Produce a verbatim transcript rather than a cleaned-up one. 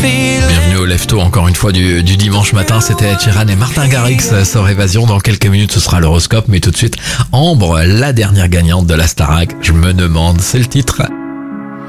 Bienvenue au Lefto encore une fois du, du dimanche matin, c'était Ed Sheeran et Martin Garrix sur Évasion. Dans quelques minutes ce sera l'horoscope, mais tout de suite Ambre, la dernière gagnante de la Starac. Je me demande, c'est le titre.